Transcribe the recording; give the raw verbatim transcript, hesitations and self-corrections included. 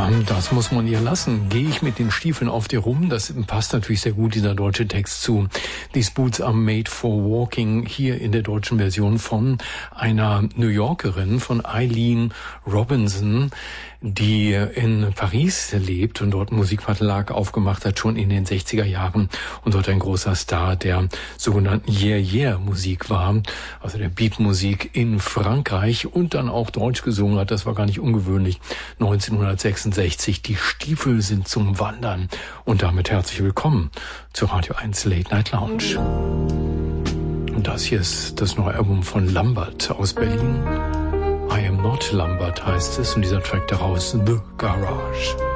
das muss man ihr lassen. Gehe ich mit den Stiefeln auf dir rum? Das passt natürlich sehr gut, dieser deutsche Text zu These Boots are made for walking, hier in der deutschen Version von einer New Yorkerin, von Eileen Robinson, die in Paris lebt und dort einen Musikverlag aufgemacht hat, schon in den sechziger Jahren und dort ein großer Star der sogenannten Yeah-Yeah-Musik war, also der Beatmusik in Frankreich und dann auch Deutsch gesungen hat. Das war gar nicht ungewöhnlich. neunzehnhundertsechsundsechzig, die Stiefel sind zum Wandern. Und damit herzlich willkommen zu Radio eins Late Night Lounge. Und das hier ist das neue Album von Lambert aus Berlin. I Am Not Lambert heißt es und dieser Track daraus The Garage.